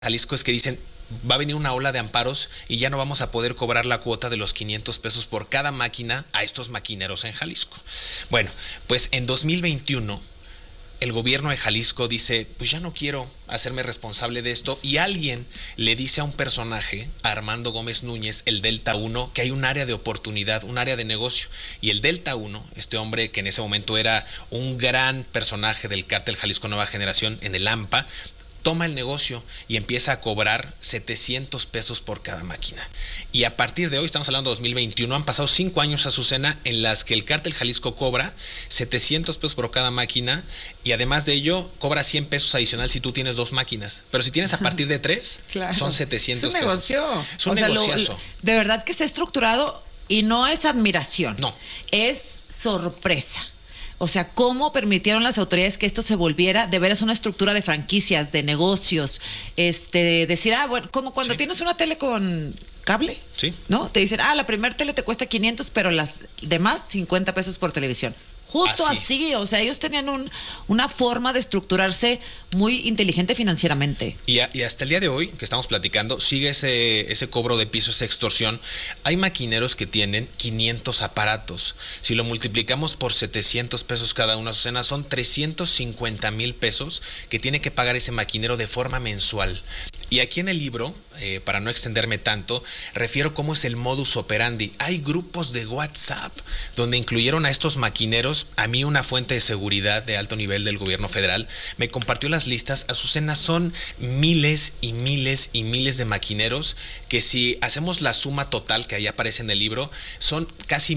Jalisco es que dicen, va a venir una ola de amparos y ya no vamos a poder cobrar la cuota de los 500 pesos por cada máquina a estos maquineros en Jalisco. Bueno, pues en 2021 el gobierno de Jalisco dice, pues ya no quiero hacerme responsable de esto, y alguien le dice a un personaje, a Armando Gómez Núñez, el Delta 1, que hay un área de oportunidad, un área de negocio. Y el Delta 1, este hombre que en ese momento era un gran personaje del cártel Jalisco Nueva Generación en el AMPA, toma el negocio y empieza a cobrar 700 pesos por cada máquina. Y a partir de hoy, estamos hablando de 2021, han pasado 5 años, Azucena, en las que el cártel Jalisco cobra 700 pesos por cada máquina, y además de ello cobra 100 pesos adicional si tú tienes 2 máquinas. Pero si tienes a partir de 3, claro, son 700 pesos. Es un negocio. Es un negociazo. De verdad que se ha estructurado, y no es admiración. No. Es sorpresa. O sea, ¿cómo permitieron las autoridades que esto se volviera de veras una estructura de franquicias, de negocios? Decir, bueno, como cuando tienes una tele con cable, ¿no? Te dicen, la primera tele te cuesta 500, pero las demás 50 pesos por televisión. Justo así, o sea, ellos tenían una forma de estructurarse muy inteligente financieramente. Y hasta el día de hoy, que estamos platicando, sigue ese cobro de piso, esa extorsión. Hay maquineros que tienen 500 aparatos. Si lo multiplicamos por 700 pesos cada uno, Azucena, son 350,000 pesos que tiene que pagar ese maquinero de forma mensual. Y aquí en el libro, para no extenderme tanto, refiero cómo es el modus operandi. Hay grupos de WhatsApp donde incluyeron a estos maquineros. A mí una fuente de seguridad de alto nivel del gobierno federal me compartió las listas. Azucena, son miles y miles y miles de maquineros que, si hacemos la suma total que ahí aparece en el libro, son casi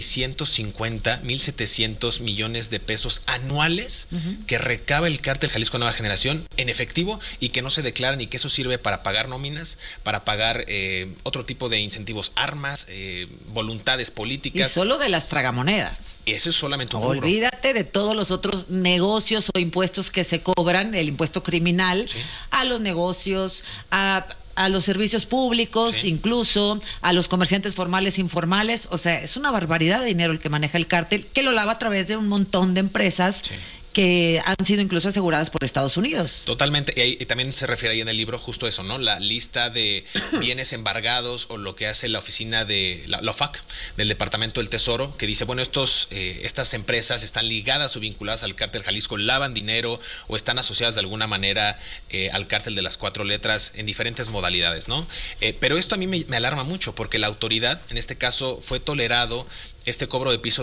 1,650, 1,700 millones de pesos anuales que recaba el cártel Jalisco Nueva Generación en efectivo, y que no se declaran, y que eso sirve para pagar nóminas, para pagar otro tipo de incentivos, armas, voluntades políticas. Y solo de las tragamonedas. Eso es solamente un rubro. Olvídate de todos los otros negocios o impuestos que se cobran, el impuesto criminal, a los negocios, a los servicios públicos, incluso a los comerciantes formales e informales. O sea, es una barbaridad de dinero el que maneja el cártel, que lo lava a través de un montón de empresas que han sido incluso aseguradas por Estados Unidos. Totalmente, y también se refiere ahí en el libro justo eso, ¿no? La lista de bienes embargados, o lo que hace la oficina de la OFAC, del Departamento del Tesoro, que dice, bueno, estas empresas están ligadas o vinculadas al cártel Jalisco, lavan dinero o están asociadas de alguna manera al cártel de las 4 letras en diferentes modalidades, ¿no? Pero esto a mí me alarma mucho, porque la autoridad, en este caso, fue tolerado este cobro de piso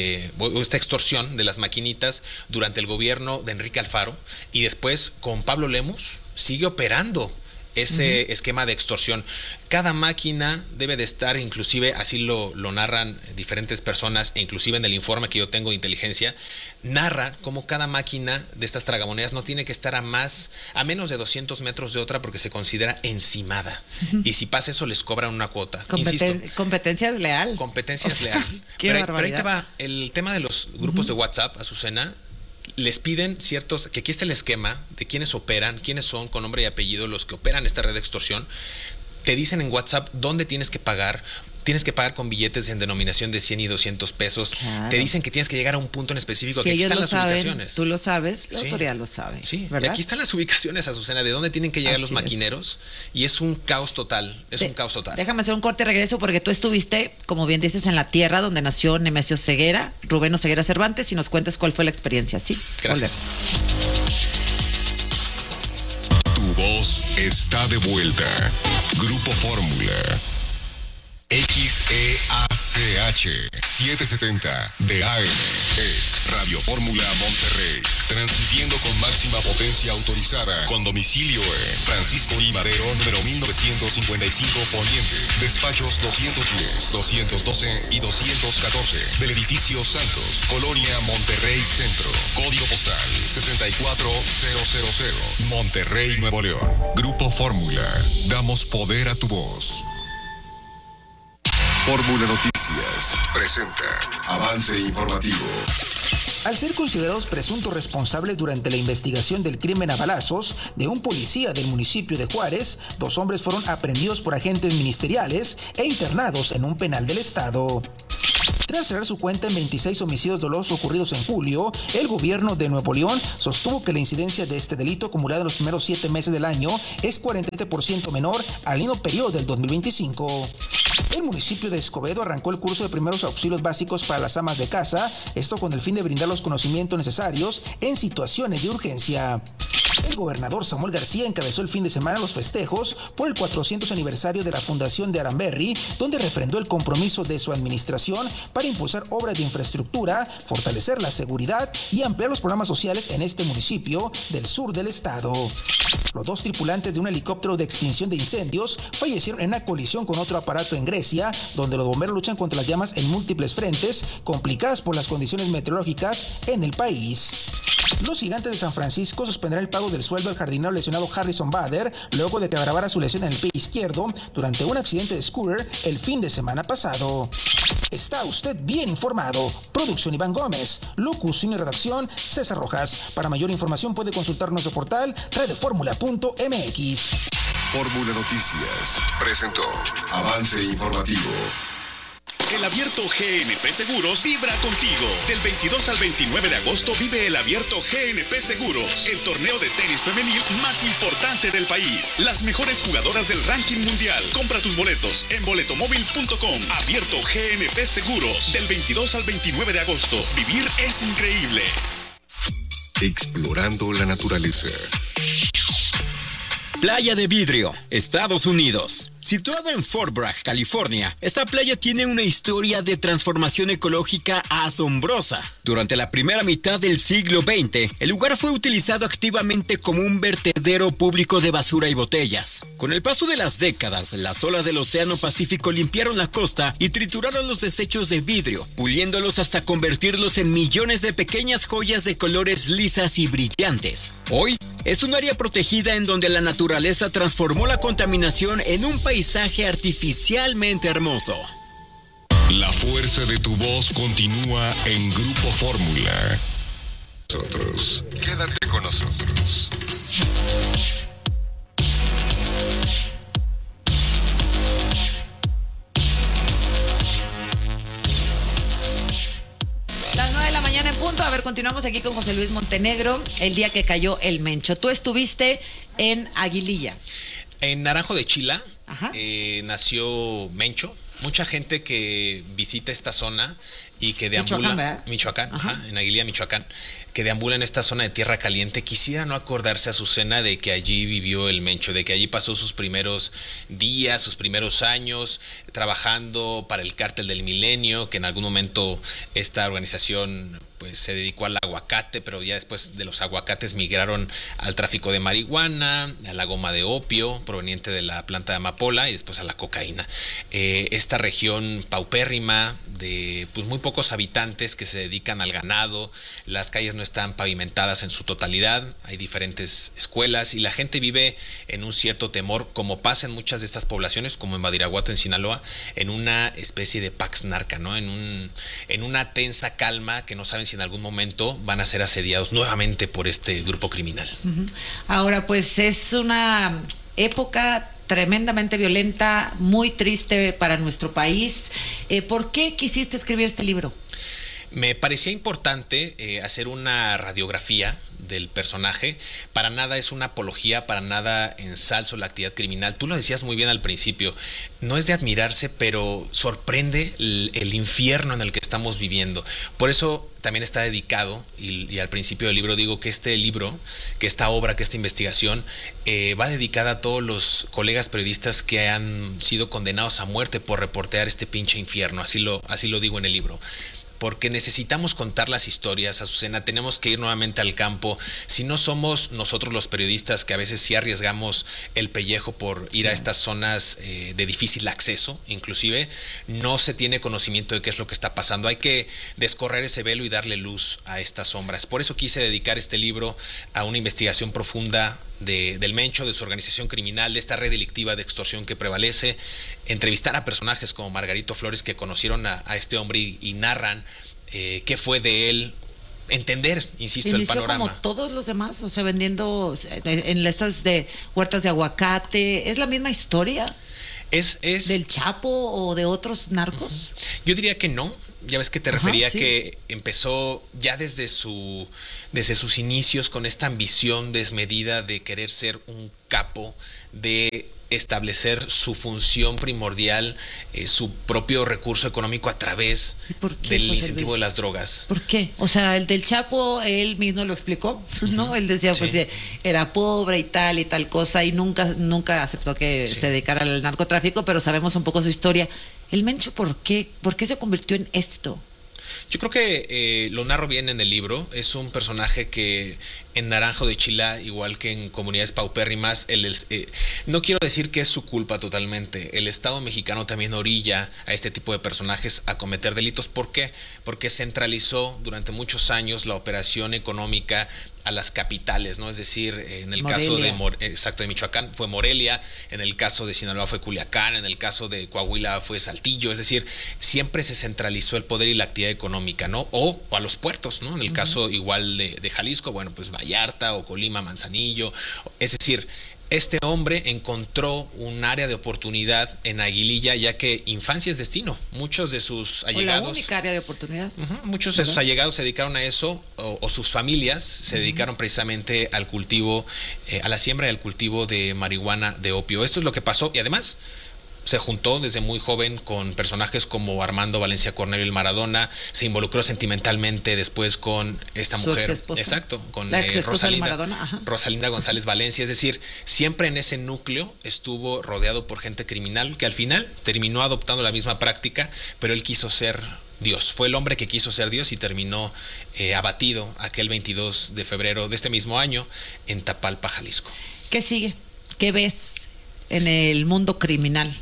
esta extorsión de las maquinitas durante el gobierno de Enrique Alfaro, y después con Pablo Lemus sigue operando ese esquema de extorsión. Cada máquina debe de estar, inclusive así lo narran diferentes personas, e inclusive en el informe que yo tengo de inteligencia, narra cómo cada máquina de estas tragamonedas no tiene que estar a menos de 200 metros de otra, porque se considera encimada. Y si pasa eso, les cobran una cuota. Competencia desleal. Competencia desleal. Pero ahí te va el tema de los grupos de WhatsApp, Azucena. Les piden que aquí está el esquema de quiénes operan, quiénes son con nombre y apellido los que operan esta red de extorsión. Te dicen en WhatsApp dónde tienes que pagar. Tienes que pagar con billetes en denominación de 100 y 200 pesos. Claro. Te dicen que tienes que llegar a un punto en específico. Si que aquí ellos están lo las saben, ubicaciones. Tú lo sabes, la autoridad lo sabe. Sí, ¿verdad? Y aquí están las ubicaciones, Azucena, de dónde tienen que llegar los maquineros. Y es un caos total. Un caos total. Déjame hacer un corte y regreso, porque tú estuviste, como bien dices, en la tierra donde nació Nemesio Ceguera, Rubén Oseguera Cervantes, y nos cuentes cuál fue la experiencia. Sí, gracias. Tu voz está de vuelta. Grupo Fórmula. XEACH 770 de AM es Radio Fórmula Monterrey, transmitiendo con máxima potencia autorizada, con domicilio en Francisco I. Madero, número 1955 Poniente, despachos 210, 212 y 214 del edificio Santos, Colonia Monterrey Centro, código postal 64000, Monterrey, Nuevo León. Grupo Fórmula, damos poder a tu voz. Fórmula Noticias presenta avance informativo. Al ser considerados presuntos responsables durante la investigación del crimen a balazos de un policía del municipio de Juárez, 2 hombres fueron aprehendidos por agentes ministeriales e internados en un penal del estado. Tras cerrar su cuenta en 26 homicidios dolosos ocurridos en julio, el gobierno de Nuevo León sostuvo que la incidencia de este delito acumulada en los primeros 7 meses del año es 47% menor al mismo periodo del 2025. El municipio de Escobedo arrancó el curso de primeros auxilios básicos para las amas de casa, esto con el fin de brindar los conocimientos necesarios en situaciones de urgencia. El gobernador Samuel García encabezó el fin de semana los festejos por el 400 aniversario de la Fundación de Aramberri, donde refrendó el compromiso de su administración para impulsar obras de infraestructura, fortalecer la seguridad y ampliar los programas sociales en este municipio del sur del estado. Los 2 tripulantes de un helicóptero de extinción de incendios fallecieron en una colisión con otro aparato en Grecia, donde los bomberos luchan contra las llamas en múltiples frentes, complicadas por las condiciones meteorológicas en el país. Los Gigantes de San Francisco suspenderán el pago del sueldo al jardinero lesionado Harrison Bader, luego de que agravara su lesión en el pie izquierdo durante un accidente de scooter el fin de semana pasado. Está usted bien informado. Producción Iván Gómez. Locución y redacción César Rojas. Para mayor información puede consultar nuestro portal redformula.mx. Fórmula Noticias presentó Avance Informativo. El Abierto GNP Seguros vibra contigo. Del 22 al 29 de agosto vive el Abierto GNP Seguros, el torneo de tenis femenil más importante del país. Las mejores jugadoras del ranking mundial. Compra tus boletos en boletomóvil.com. Abierto GNP Seguros, del 22 al 29 de agosto. Vivir es increíble. Explorando la naturaleza. Playa de Vidrio, Estados Unidos. Situada en Fort Bragg, California, esta playa tiene una historia de transformación ecológica asombrosa. Durante la primera mitad del siglo XX, el lugar fue utilizado activamente como un vertedero público de basura y botellas. Con el paso de las décadas, las olas del Océano Pacífico limpiaron la costa y trituraron los desechos de vidrio, puliéndolos hasta convertirlos en millones de pequeñas joyas de colores lisas y brillantes. Hoy, es un área protegida en donde la naturaleza transformó la contaminación en un paisaje artificialmente hermoso. La fuerza de tu voz continúa en Grupo Fórmula. Nosotros, quédate con nosotros. Las 9 de la mañana en punto. A ver, continuamos aquí con José Luis Montenegro, el día que cayó el Mencho. Tú estuviste en Aguililla. En Naranjo de Chila nació Mencho. Mucha gente que visita esta zona y que deambula... Michoacán, en Aguililla, Michoacán, que deambula en esta zona de tierra caliente, quisiera no acordarse a Azucena de que allí vivió el Mencho, de que allí pasó sus primeros días, sus primeros años, trabajando para el Cártel del Milenio, que en algún momento esta organización pues se dedicó al aguacate, pero ya después de los aguacates migraron al tráfico de marihuana, a la goma de opio proveniente de la planta de amapola y después a la cocaína. Esta región paupérrima de pues muy pocos habitantes que se dedican al ganado, las calles no están pavimentadas en su totalidad, hay diferentes escuelas y la gente vive en un cierto temor, como pasa en muchas de estas poblaciones, como en Badiraguato, en Sinaloa, en una especie de pax narca, ¿no? En una tensa calma que no saben si en algún momento van a ser asediados nuevamente por este grupo criminal. Ahora, pues es una época tremendamente violenta, muy triste para nuestro país. ¿Por qué quisiste escribir este libro? Me parecía importante hacer una radiografía del personaje. Para nada es una apología, para nada ensalzo la actividad criminal. Tú lo decías muy bien al principio, no es de admirarse, pero sorprende el infierno en el que estamos viviendo. Por eso también está dedicado, y al principio del libro digo que este libro, que esta obra, que esta investigación va dedicada a todos los colegas periodistas que han sido condenados a muerte por reportear este pinche infierno, así lo digo en el libro. Porque necesitamos contar las historias, Azucena, tenemos que ir nuevamente al campo. Si no somos nosotros los periodistas, que a veces sí arriesgamos el pellejo por ir a estas zonas de difícil acceso, inclusive, no se tiene conocimiento de qué es lo que está pasando. Hay que descorrer ese velo y darle luz a estas sombras. Por eso quise dedicar este libro a una investigación profunda del Mencho, de su organización criminal, de esta red delictiva de extorsión que prevalece, entrevistar a personajes como Margarito Flores que conocieron a este hombre y narran qué fue de él, entender, insisto, el panorama. Como todos los demás, o sea, vendiendo en estas de huertas de aguacate, ¿es la misma historia? ¿Es del Chapo o de otros narcos? Yo diría que no. ya ves que te refería que empezó ya desde sus inicios con esta ambición desmedida de querer ser un capo, de establecer su función primordial, su propio recurso económico a través del incentivo de las drogas. ¿Por qué? O sea, el del Chapo, él mismo lo explicó, ¿no? Él decía, pues, era pobre y tal cosa, y nunca aceptó que se dedicara al narcotráfico, pero sabemos un poco su historia. El Mencho, ¿por qué se convirtió en esto? Yo creo que lo narro bien en el libro. Es un personaje que en Naranjo de Chilá, igual que en comunidades paupérrimas, no quiero decir que es su culpa totalmente. El Estado mexicano también orilla a este tipo de personajes a cometer delitos. ¿Por qué? Porque centralizó durante muchos años la operación económica a las capitales, ¿no? Es decir, en el caso de Michoacán fue Morelia, en el caso de Sinaloa fue Culiacán, en el caso de Coahuila fue Saltillo, es decir, siempre se centralizó el poder y la actividad económica, ¿no? O a los puertos, ¿no? En el caso igual de Jalisco, bueno, pues Vallarta o Colima, Manzanillo, es decir, este hombre encontró un área de oportunidad en Aguililla, ya que infancia es destino. Muchos de sus allegados... O la única área de oportunidad. Muchos de sus allegados se dedicaron a eso, o sus familias se dedicaron precisamente al cultivo, a la siembra y al cultivo de marihuana de opio. Esto es lo que pasó, y además se juntó desde muy joven con personajes como Armando Valencia Cornelio el Maradona, se involucró sentimentalmente después con esta mujer, exacto, con Rosalinda González Valencia, es decir, siempre en ese núcleo estuvo rodeado por gente criminal que al final terminó adoptando la misma práctica, pero él quiso ser Dios, fue el hombre que quiso ser Dios y terminó abatido aquel 22 de febrero de este mismo año en Tapalpa, Jalisco. ¿Qué sigue? ¿Qué ves en el mundo criminal?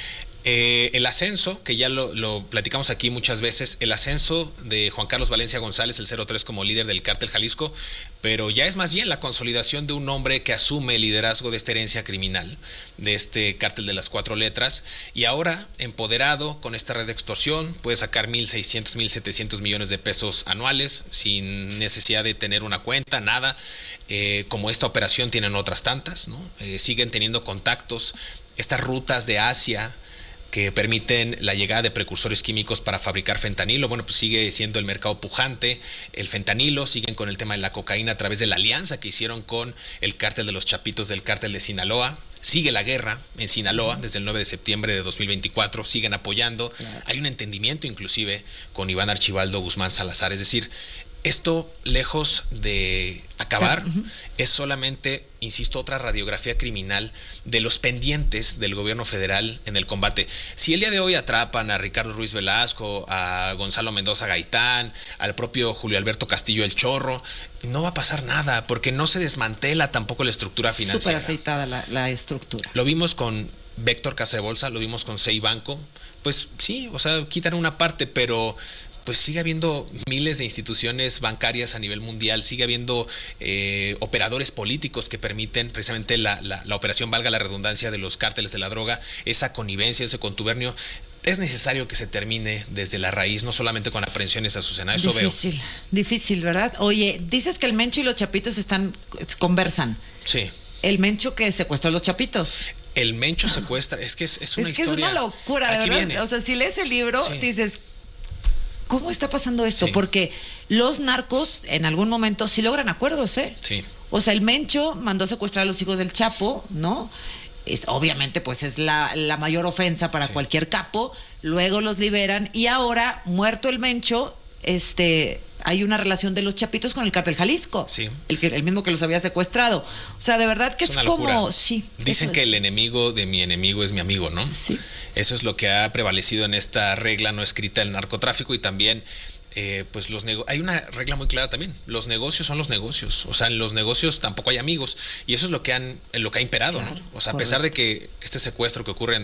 El ascenso, que ya lo platicamos aquí muchas veces, el ascenso de Juan Carlos Valencia González, el 03 como líder del cártel Jalisco, pero ya es más bien la consolidación de un hombre que asume el liderazgo de esta herencia criminal, de este cártel de las 4 letras, y ahora, empoderado con esta red de extorsión, puede sacar 1.600, 1.700 millones de pesos anuales, sin necesidad de tener una cuenta, nada. Como esta operación tienen otras tantas, ¿no? Siguen teniendo contactos, estas rutas de Asia que permiten la llegada de precursores químicos para fabricar fentanilo. Bueno, pues sigue siendo el mercado pujante, el fentanilo, siguen con el tema de la cocaína a través de la alianza que hicieron con el cártel de los Chapitos del cártel de Sinaloa. Sigue la guerra en Sinaloa desde el 9 de septiembre de 2024, siguen apoyando. Hay un entendimiento inclusive con Iván Archibaldo Guzmán Salazar, es decir, esto, lejos de acabar, es solamente, insisto, otra radiografía criminal de los pendientes del gobierno federal en el combate. Si el día de hoy atrapan a Ricardo Ruiz Velasco, a Gonzalo Mendoza Gaitán, al propio Julio Alberto Castillo El Chorro, no va a pasar nada, porque no se desmantela tampoco la estructura financiera. Súper aceitada la estructura. Lo vimos con Véctor Casa de Bolsa, lo vimos con Sei Banco. Pues sí, o sea, quitan una parte, pero pues sigue habiendo miles de instituciones bancarias a nivel mundial, sigue habiendo operadores políticos que permiten precisamente la operación, valga la redundancia, de los cárteles de la droga, esa connivencia, ese contubernio. Es necesario que se termine desde la raíz, no solamente con aprehensiones, Azucena, eso Difícil, ¿verdad? Oye, dices que el Mencho y los Chapitos conversan. Sí. El Mencho que secuestró a los Chapitos. El Mencho secuestra, es que es una historia. Es una locura, de verdad. Viene. O sea, si lees el libro, dices, ¿cómo está pasando esto? Sí. Porque los narcos en algún momento sí logran acuerdos, ¿eh? Sí. O sea, el Mencho mandó secuestrar a los hijos del Chapo, ¿no? Obviamente, pues es la mayor ofensa para cualquier capo. Luego los liberan y ahora, muerto el Mencho, hay una relación de los Chapitos con el cártel Jalisco. Sí. El mismo que los había secuestrado. O sea, de verdad que es como... Sí, dicen que el enemigo de mi enemigo es mi amigo, ¿no? Sí. Eso es lo que ha prevalecido en esta regla no escrita del narcotráfico y también... pues hay una regla muy clara también. Los negocios son los negocios. O sea, en los negocios tampoco hay amigos. Y eso es lo que ha imperado, claro, ¿no? O sea, a pesar de que este secuestro que ocurre en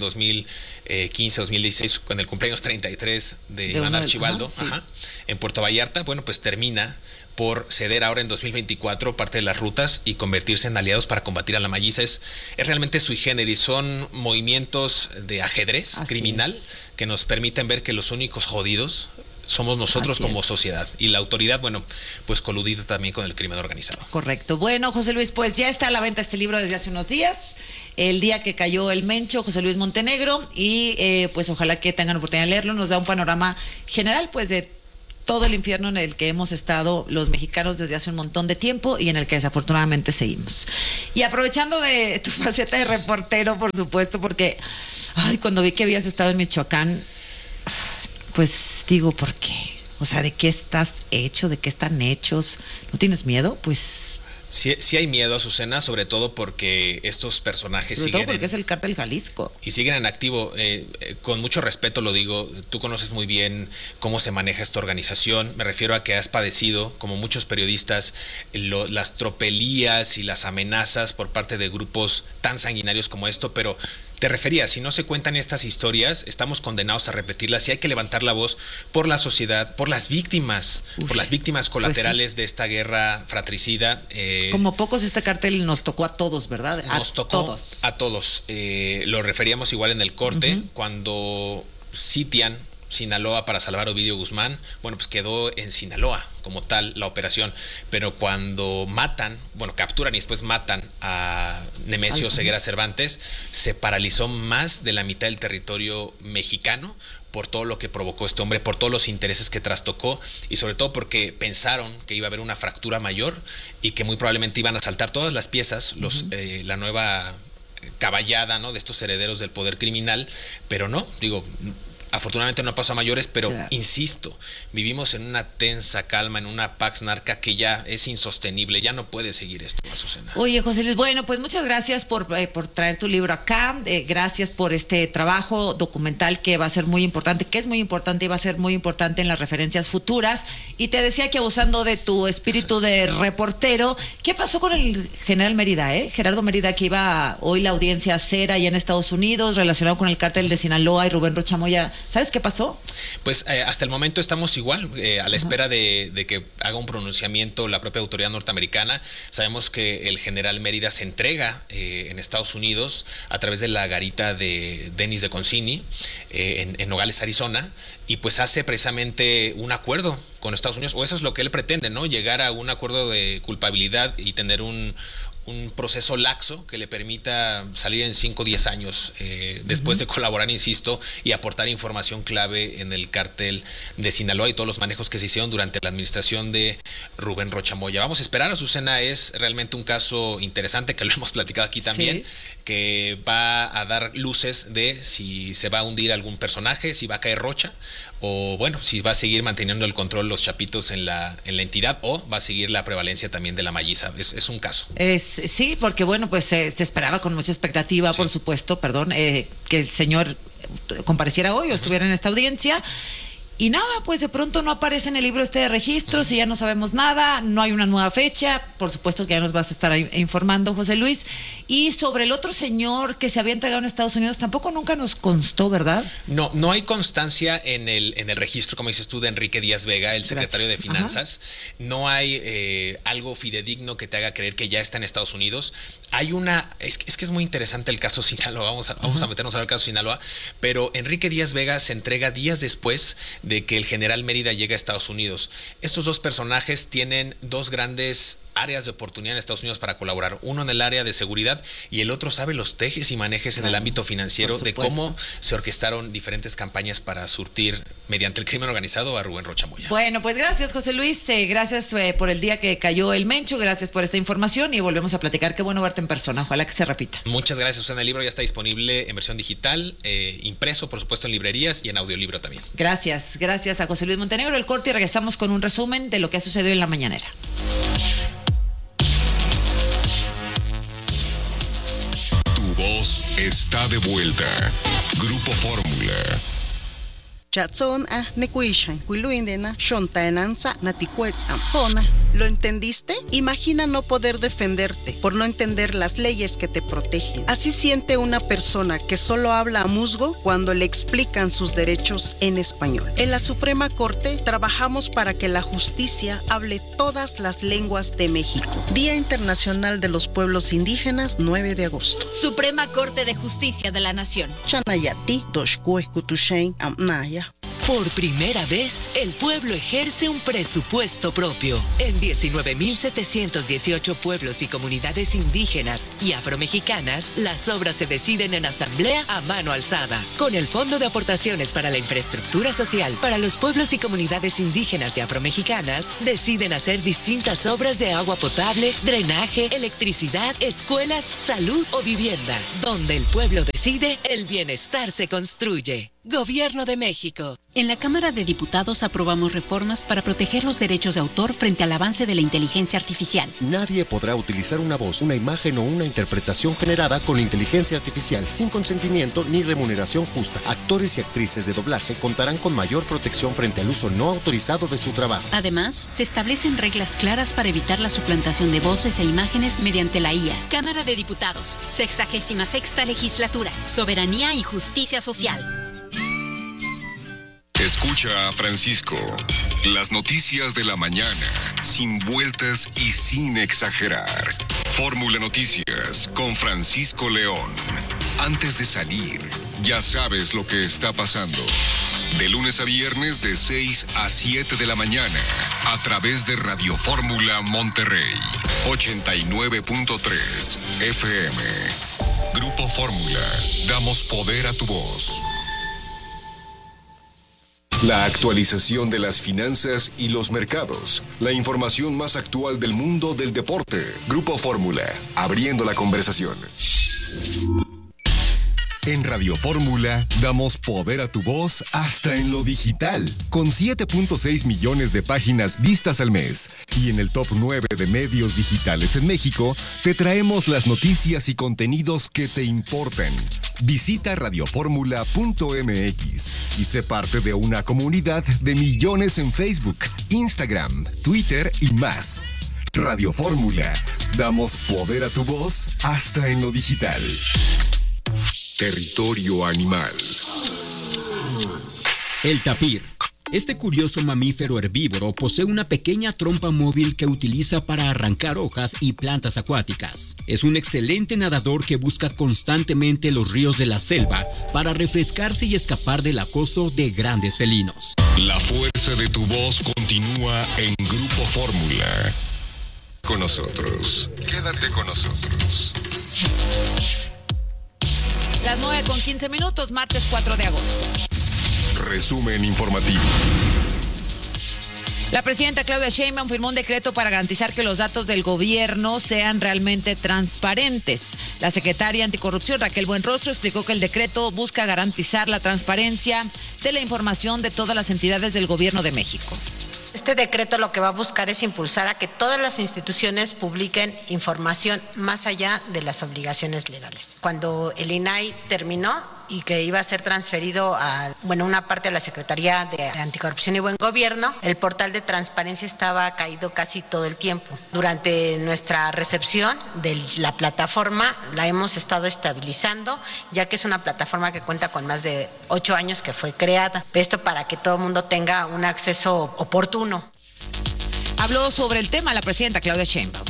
2015, 2016, con el cumpleaños 33 de Iván Archibaldo, en Puerto Vallarta, bueno, pues termina por ceder ahora en 2024 parte de las rutas y convertirse en aliados para combatir a la malliza. Es realmente sui generis, son movimientos de ajedrez criminal que nos permiten ver que los únicos jodidos somos nosotros Así como es. sociedad. Y la autoridad, bueno, pues coludida también con el crimen organizado. Correcto. Bueno, José Luis, pues ya está a la venta este libro desde hace unos días. El día que cayó el Mencho, José Luis Montenegro. Y pues ojalá que tengan oportunidad de leerlo. Nos da un panorama general, pues, de todo el infierno en el que hemos estado los mexicanos desde hace un montón de tiempo y en el que desafortunadamente seguimos. Y aprovechando de tu faceta de reportero, por supuesto, porque cuando vi que habías estado en Michoacán, pues digo, ¿por qué? O sea, ¿de qué estás hecho? ¿De qué están hechos? ¿No tienes miedo? Pues... Sí hay miedo, Azucena, sobre todo porque estos personajes sobre todo siguen porque es el Cártel Jalisco. y siguen en activo. Con mucho respeto lo digo, tú conoces muy bien cómo se maneja esta organización. Me refiero a que has padecido, como muchos periodistas, las tropelías y las amenazas por parte de grupos tan sanguinarios como esto, pero te refería, si no se cuentan estas historias, estamos condenados a repetirlas y hay que levantar la voz por la sociedad, por las víctimas, por las víctimas colaterales de esta guerra fratricida. Como pocos, este cártel nos tocó a todos, ¿verdad? Nos tocó a todos. Lo referíamos igual en el corte, cuando sitian Sinaloa para salvar a Ovidio Guzmán, bueno, pues quedó en Sinaloa como tal la operación, pero cuando capturan y después matan a Nemesio Ceguera Cervantes, se paralizó más de la mitad del territorio mexicano por todo lo que provocó este hombre, por todos los intereses que trastocó y sobre todo porque pensaron que iba a haber una fractura mayor y que muy probablemente iban a saltar todas las piezas, la nueva caballada, ¿no?, de estos herederos del poder criminal, pero no, digo, afortunadamente no pasó a mayores, pero claro, insisto, vivimos en una tensa calma, en una pax narca que ya es insostenible, ya no puede seguir esto, Azucena. Oye, José Luis, bueno, pues muchas gracias por traer tu libro acá, gracias por este trabajo documental que va a ser muy importante, que es muy importante y va a ser muy importante en las referencias futuras. Y te decía que abusando de tu espíritu de reportero, ¿qué pasó con el general Mérida, Gerardo Mérida, que iba hoy la audiencia a hacer allá en Estados Unidos, relacionado con el cártel de Sinaloa y Rubén Rocha Moya? ¿Sabes qué pasó? Pues hasta el momento estamos igual, a la espera de que haga un pronunciamiento la propia autoridad norteamericana. Sabemos que el general Mérida se entrega en Estados Unidos a través de la garita de Denis de Concini en Nogales, Arizona, y pues hace precisamente un acuerdo con Estados Unidos, o eso es lo que él pretende, ¿no? Llegar a un acuerdo de culpabilidad y tener un proceso laxo que le permita salir en 5 o 10 años después de colaborar, insisto, y aportar información clave en el cártel de Sinaloa y todos los manejos que se hicieron durante la administración de Rubén Rocha Moya. Vamos a esperar, Azucena, es realmente un caso interesante que lo hemos platicado aquí también, que va a dar luces de si se va a hundir algún personaje, si va a caer Rocha, o bueno, si va a seguir manteniendo el control los chapitos en la entidad, o va a seguir la prevalencia también de la malliza. Es un caso. Sí, porque bueno, pues se esperaba con mucha expectativa, por supuesto, que el señor compareciera hoy o estuviera en esta audiencia. Y nada, pues de pronto no aparece en el libro de registros y ya no sabemos nada, no hay una nueva fecha, por supuesto que ya nos vas a estar informando, José Luis. Y sobre el otro señor que se había entregado en Estados Unidos, tampoco nunca nos constó, ¿verdad? No hay constancia en el registro, como dices tú, de Enrique Díaz Vega, el secretario de Finanzas. No hay algo fidedigno que te haga creer que ya está en Estados Unidos. Hay es que es muy interesante el caso Sinaloa, vamos a meternos al caso Sinaloa, pero Enrique Díaz Vega se entrega días después de que el general Mérida llega a Estados Unidos. Estos dos personajes tienen dos grandes áreas de oportunidad en Estados Unidos para colaborar. Uno en el área de seguridad y el otro sabe los tejes y manejes en el ámbito financiero de cómo se orquestaron diferentes campañas para surtir mediante el crimen organizado a Rubén Rocha Moya. Bueno, pues gracias, José Luis, gracias por el día que cayó el Mencho, gracias por esta información y volvemos a platicar. Qué bueno verte en persona, ojalá que se repita. Muchas gracias, Susana. El libro ya está disponible en versión digital, impreso, por supuesto, en librerías y en audiolibro también. Gracias a José Luis Montenegro. El corte y regresamos con un resumen de lo que ha sucedido en la mañanera. Tu voz está de vuelta. Grupo Fórmula. Chatson nekuishan kuiluindena shontaenanza naticuets ampona. ¿Lo entendiste? Imagina no poder defenderte por no entender las leyes que te protegen. Así siente una persona que solo habla a musgo cuando le explican sus derechos en español. En la Suprema Corte trabajamos para que la justicia hable todas las lenguas de México. Día Internacional de los Pueblos Indígenas, 9 de agosto. Suprema Corte de Justicia de la Nación. Chanayati, Doshkue, Kutushain, Amnaya. Por primera vez, el pueblo ejerce un presupuesto propio. En 19.718 pueblos y comunidades indígenas y afromexicanas, las obras se deciden en asamblea a mano alzada. Con el Fondo de Aportaciones para la Infraestructura Social para los pueblos y comunidades indígenas y afromexicanas, deciden hacer distintas obras de agua potable, drenaje, electricidad, escuelas, salud o vivienda. Donde el pueblo decide, el bienestar se construye. Gobierno de México. En la Cámara de Diputados aprobamos reformas para proteger los derechos de autor frente al avance de la inteligencia artificial. Nadie podrá utilizar una voz, una imagen o una interpretación generada con inteligencia artificial sin consentimiento ni remuneración justa. Actores y actrices de doblaje contarán con mayor protección frente al uso no autorizado de su trabajo. Además, se establecen reglas claras para evitar la suplantación de voces e imágenes mediante la IA. Cámara de Diputados, 66ª Legislatura, Soberanía y Justicia Social. Escucha a Francisco. Las noticias de la mañana, sin vueltas y sin exagerar. Fórmula Noticias con Francisco León. Antes de salir, ya sabes lo que está pasando. De lunes a viernes de 6 a 7 de la mañana, a través de Radio Fórmula Monterrey, 89.3 FM. Grupo Fórmula, damos poder a tu voz. La actualización de las finanzas y los mercados. La información más actual del mundo del deporte. Grupo Fórmula, abriendo la conversación. En Radio Fórmula damos poder a tu voz hasta en lo digital. Con 7.6 millones de páginas vistas al mes y en el top 9 de medios digitales en México, te traemos las noticias y contenidos que te importan. Visita radioformula.mx y sé parte de una comunidad de millones en Facebook, Instagram, Twitter y más. Radio Fórmula, damos poder a tu voz hasta en lo digital. Territorio animal. El tapir. Este curioso mamífero herbívoro posee una pequeña trompa móvil que utiliza para arrancar hojas y plantas acuáticas. Es un excelente nadador que busca constantemente los ríos de la selva para refrescarse y escapar del acoso de grandes felinos. La fuerza de tu voz continúa en Grupo Fórmula. Con nosotros. Quédate con nosotros. Las 9:15, martes 4 de agosto. Resumen informativo. La presidenta Claudia Sheinbaum firmó un decreto para garantizar que los datos del gobierno sean realmente transparentes. La secretaria anticorrupción Raquel Buenrostro explicó que el decreto busca garantizar la transparencia de la información de todas las entidades del gobierno de México. Este decreto lo que va a buscar es impulsar a que todas las instituciones publiquen información más allá de las obligaciones legales. Cuando el INAI terminó y que iba a ser transferido a, una parte de la Secretaría de Anticorrupción y Buen Gobierno, el portal de transparencia estaba caído casi todo el tiempo. Durante nuestra recepción de la plataforma la hemos estado estabilizando, ya que es una plataforma que cuenta con más de 8 años que fue creada. Esto para que todo el mundo tenga un acceso oportuno. Habló sobre el tema la presidenta Claudia Sheinbaum.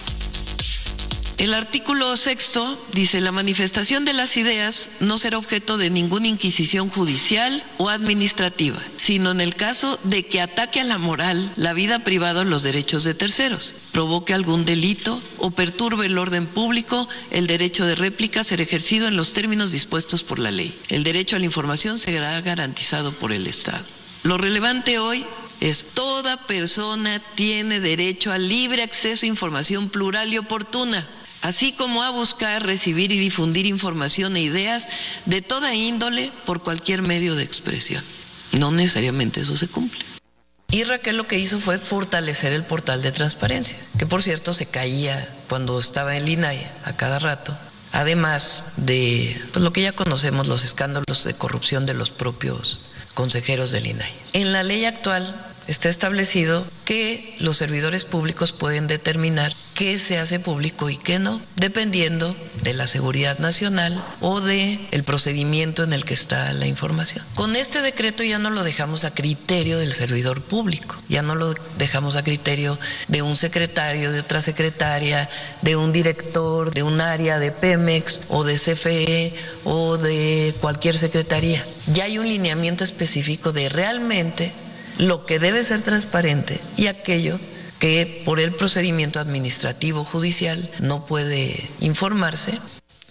El artículo 6 dice: la manifestación de las ideas no será objeto de ninguna inquisición judicial o administrativa, sino en el caso de que ataque a la moral, la vida privada o los derechos de terceros, provoque algún delito o perturbe el orden público. El derecho de réplica será ejercido en los términos dispuestos por la ley. El derecho a la información será garantizado por el Estado. Lo relevante hoy es: toda persona tiene derecho al libre acceso a información plural y oportuna, así como a buscar, recibir y difundir información e ideas de toda índole por cualquier medio de expresión. No necesariamente eso se cumple. Y Raquel lo que hizo fue fortalecer el portal de transparencia, que por cierto se caía cuando estaba en el INAI a cada rato, además de lo que ya conocemos, los escándalos de corrupción de los propios consejeros del INAI. En la ley actual está establecido que los servidores públicos pueden determinar qué se hace público y qué no, dependiendo de la seguridad nacional o de el procedimiento en el que está la información. Con este decreto ya no lo dejamos a criterio del servidor público, ya no lo dejamos a criterio de un secretario, de otra secretaria, de un director, de un área de Pemex o de CFE o de cualquier secretaría. Ya hay un lineamiento específico de realmente lo que debe ser transparente y aquello que por el procedimiento administrativo judicial no puede informarse.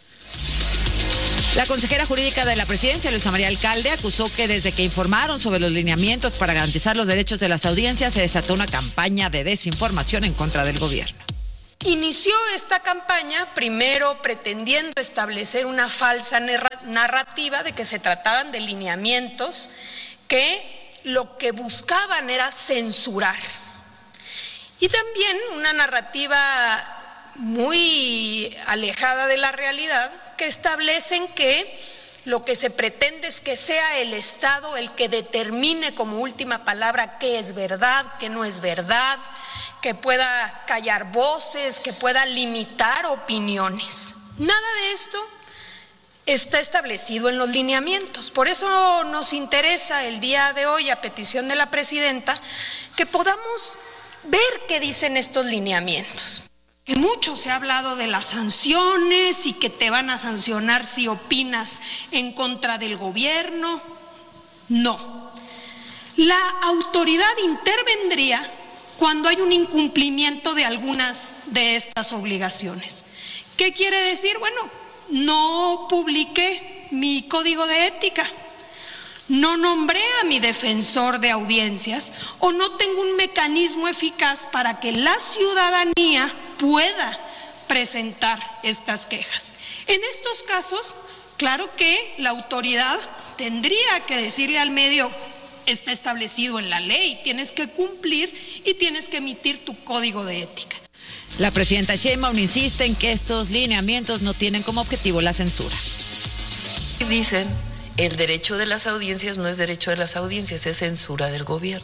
La consejera jurídica de la presidencia, Luisa María Alcalde, acusó que desde que informaron sobre los lineamientos para garantizar los derechos de las audiencias se desató una campaña de desinformación en contra del gobierno. Inició esta campaña primero pretendiendo establecer una falsa narrativa de que se trataban de lineamientos que lo que buscaban era censurar. Y también una narrativa muy alejada de la realidad que establecen que lo que se pretende es que sea el Estado el que determine como última palabra qué es verdad, qué no es verdad, que pueda callar voces, que pueda limitar opiniones. Nada de esto está establecido en los lineamientos. Por eso nos interesa el día de hoy, a petición de la presidenta, que podamos ver qué dicen estos lineamientos. Mucho se ha hablado de las sanciones y que te van a sancionar si opinas en contra del gobierno. No. La autoridad intervendría cuando hay un incumplimiento de algunas de estas obligaciones. ¿Qué quiere decir? Bueno, no publiqué mi código de ética, no nombré a mi defensor de audiencias o no tengo un mecanismo eficaz para que la ciudadanía pueda presentar estas quejas. En estos casos, claro que la autoridad tendría que decirle al medio: está establecido en la ley, tienes que cumplir y tienes que emitir tu código de ética. La presidenta Sheinbaum insiste en que estos lineamientos no tienen como objetivo la censura. Dicen, el derecho de las audiencias no es derecho de las audiencias, es censura del gobierno.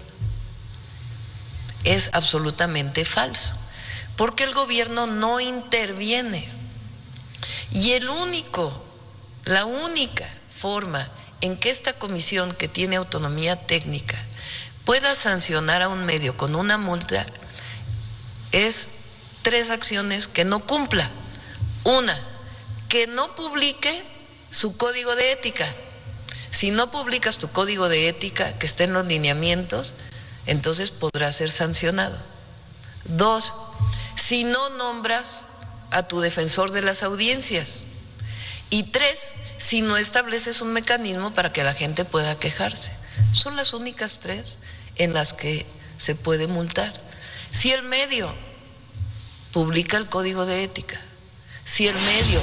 Es absolutamente falso, porque el gobierno no interviene. Y la única forma en que esta comisión, que tiene autonomía técnica, pueda sancionar a un medio con una multa es 3 acciones que no cumpla. Una, que no publique su código de ética. Si no publicas tu código de ética que esté en los lineamientos, entonces podrá ser sancionado. 2, si no nombras a tu defensor de las audiencias. Y 3, si no estableces un mecanismo para que la gente pueda quejarse. Son las únicas 3 en las que se puede multar. Si el medio publica el código de ética, si el medio...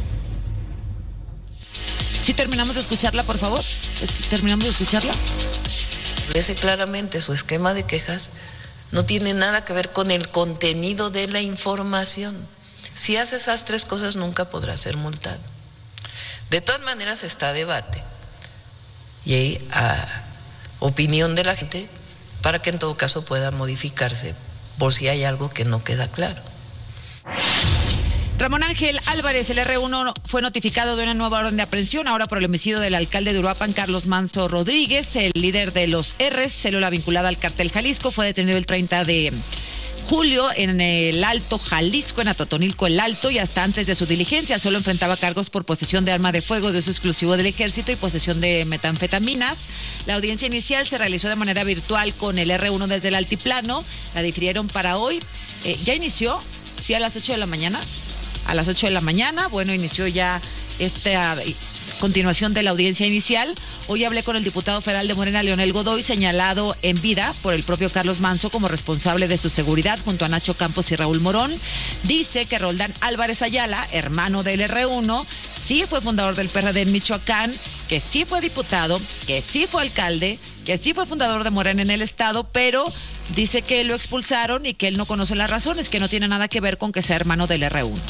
¿Sí terminamos de escucharla, por favor? ¿Terminamos de escucharla? Establece claramente su esquema de quejas, no tiene nada que ver con el contenido de la información. Si hace esas 3 cosas nunca podrá ser multado. De todas maneras está a debate y a opinión de la gente para que en todo caso pueda modificarse por si hay algo que no queda claro. Ramón Ángel Álvarez, el R1, fue notificado de una nueva orden de aprehensión, ahora por el homicidio del alcalde de Uruapan, Carlos Manso Rodríguez. El líder de los R's, célula vinculada al cártel Jalisco, fue detenido el 30 de julio en el Alto Jalisco, en Atotonilco el Alto, y hasta antes de su diligencia solo enfrentaba cargos por posesión de arma de fuego de uso exclusivo del ejército y posesión de metanfetaminas. La audiencia inicial se realizó de manera virtual con el R1 desde el altiplano. La difirieron para hoy. ¿Ya inició? Sí, a las 8 de la mañana. A las 8 de la mañana, bueno, inició ya esta continuación de la audiencia inicial. Hoy hablé con el diputado federal de Morena, Leonel Godoy, señalado en vida por el propio Carlos Manso como responsable de su seguridad junto a Nacho Campos y Raúl Morón. Dice que Roldán Álvarez Ayala, hermano del R1, sí fue fundador del PRD en Michoacán, que sí fue diputado, que sí fue alcalde, que sí fue fundador de Morena en el estado, pero dice que lo expulsaron y que él no conoce las razones, que no tiene nada que ver con que sea hermano del R1.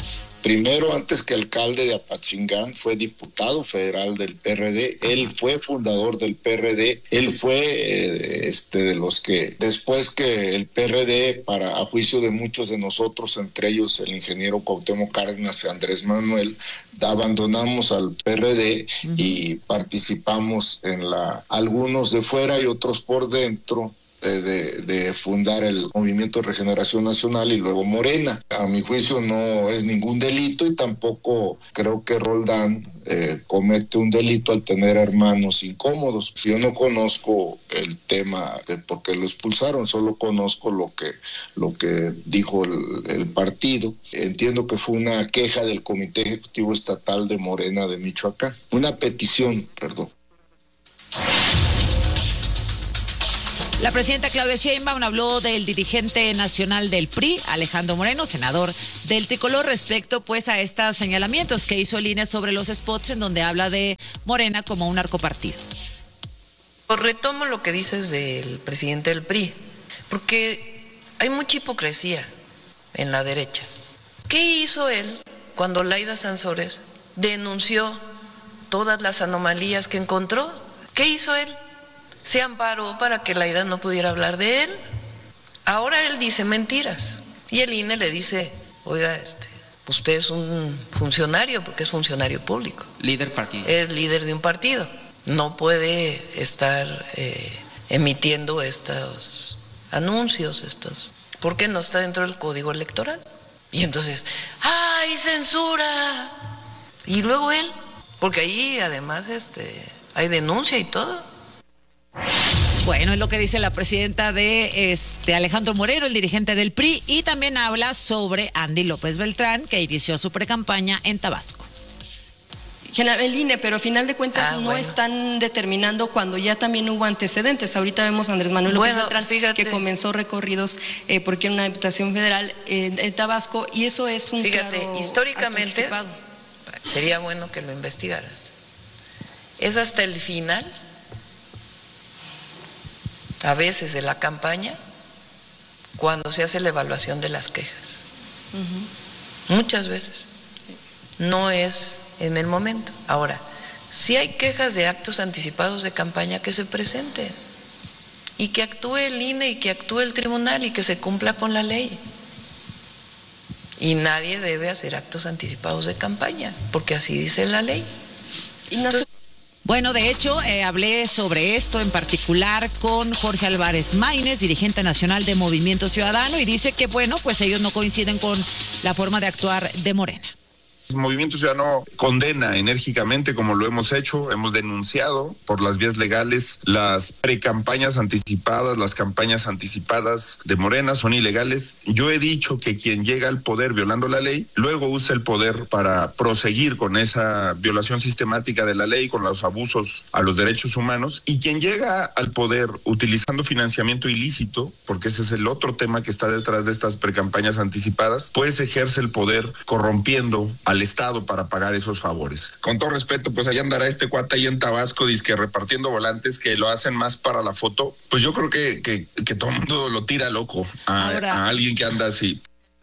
primero, antes que alcalde de Apatzingán, fue diputado federal del PRD, él fue fundador del PRD, él fue de los que, después que el PRD, a juicio de muchos de nosotros, entre ellos el ingeniero Cuauhtémoc Cárdenas y Andrés Manuel, abandonamos al PRD y participamos en algunos de fuera y otros por dentro, de fundar el Movimiento de Regeneración Nacional y luego Morena. A mi juicio no es ningún delito y tampoco creo que Roldán comete un delito al tener hermanos incómodos. Yo no conozco el tema de por qué lo expulsaron, solo conozco lo que dijo el partido. Entiendo que fue una queja del Comité Ejecutivo Estatal de Morena de Michoacán, una petición, perdón. La presidenta Claudia Sheinbaum habló del dirigente nacional del PRI, Alejandro Moreno, senador del Tricolor, respecto pues a estos señalamientos que hizo el INE sobre los spots en donde habla de Morena como un narcopartido. Retomo lo que dices del presidente del PRI, porque hay mucha hipocresía en la derecha. ¿Qué hizo él cuando Laida Sansores denunció todas las anomalías que encontró? ¿Qué hizo él? Se amparó para que Laida no pudiera hablar de él. Ahora él dice mentiras. Y el INE le dice, oiga, usted es un funcionario, porque es funcionario público. Líder partidista. Es líder de un partido. No puede estar emitiendo estos anuncios, porque no está dentro del código electoral. Y entonces, ¡ay, censura! Y luego él, porque ahí además hay denuncia y todo. Bueno, es lo que dice la presidenta de Alejandro Moreno, el dirigente del PRI, y también habla sobre Andy López Beltrán, que inició su precampaña en Tabasco. El INE, pero a final de cuentas están determinando cuando ya también hubo antecedentes. Ahorita vemos a Andrés Manuel López Beltrán, que comenzó recorridos porque era una diputación federal en Tabasco, y eso es un claro históricamente sería bueno que lo investigaras. Es hasta el final, a veces de la campaña, cuando se hace la evaluación de las quejas. Muchas veces. No es en el momento. Ahora, si hay quejas de actos anticipados de campaña, que se presenten. Y que actúe el INE y que actúe el tribunal y que se cumpla con la ley. Y nadie debe hacer actos anticipados de campaña, porque así dice la ley. Y no Bueno, de hecho, hablé sobre esto en particular con Jorge Álvarez Maínez, dirigente nacional de Movimiento Ciudadano, y dice que, bueno, pues ellos no coinciden con la forma de actuar de Morena. El Movimiento Ciudadano condena enérgicamente, como lo hemos hecho, hemos denunciado por las vías legales las precampañas anticipadas, las campañas anticipadas de Morena son ilegales. Yo he dicho que quien llega al poder violando la ley, luego usa el poder para proseguir con esa violación sistemática de la ley, con los abusos a los derechos humanos, y quien llega al poder utilizando financiamiento ilícito, porque ese es el otro tema que está detrás de estas precampañas anticipadas, pues ejerce el poder corrompiendo al Estado para pagar esos favores. Con todo respeto, pues allá andará este cuate ahí en Tabasco, dizque repartiendo volantes que lo hacen más para la foto. Pues yo creo que todo el mundo lo tira loco a alguien que anda así.